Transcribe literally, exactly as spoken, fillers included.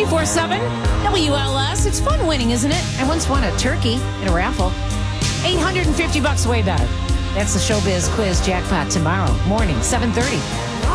ninety-four seven W L S. It's fun winning, isn't it? I once won a turkey in a raffle. eight hundred fifty bucks, way better. That's the Showbiz Quiz Jackpot tomorrow morning, seven thirty.